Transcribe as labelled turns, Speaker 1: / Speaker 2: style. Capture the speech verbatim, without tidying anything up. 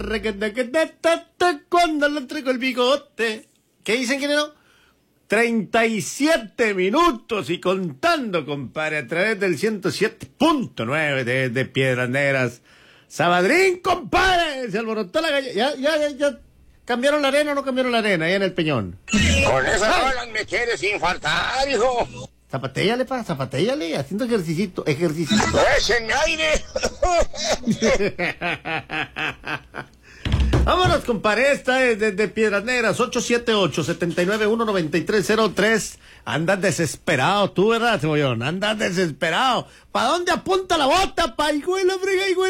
Speaker 1: Cuando le entrego el bigote. ¿Qué dicen, ingeniero? treinta y siete minutos y contando, compadre, a través del ciento siete punto nueve de, de Piedras Negras. Sabadrín, compadre, se alborotó la gallina. Ya, ya, ya, ya. ¿Cambiaron la arena o no cambiaron la arena ahí en el Peñón?
Speaker 2: Con esas bolas me quieres infartar, hijo.
Speaker 1: Zapatéale, pa, zapatéale, haciendo ejercicio, ejercicio.
Speaker 2: ¡Ese en aire!
Speaker 1: Vámonos, compadre, esta es desde Piedras Negras, ocho siete ocho, siete nueve uno, nueve tres cero tres. Andas desesperado tú, ¿verdad, Cebollón? Andas desesperado. ¿Para dónde apunta la bota, pa? Hijo de la friga, hijo de